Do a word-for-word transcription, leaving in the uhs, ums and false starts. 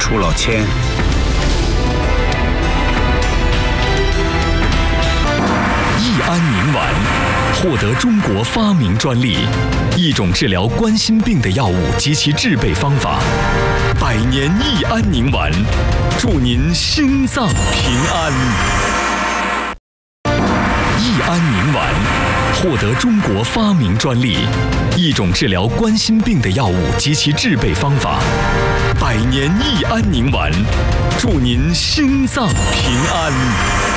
出了千。 益安宁丸获得中国发明专利，一种治疗冠心病的药物及其制备方法。百年益安宁丸，祝您心脏平安。益安宁丸获得中国发明专利，一种治疗冠心病的药物及其制备方法。百年益安宁丸，祝您心脏平安。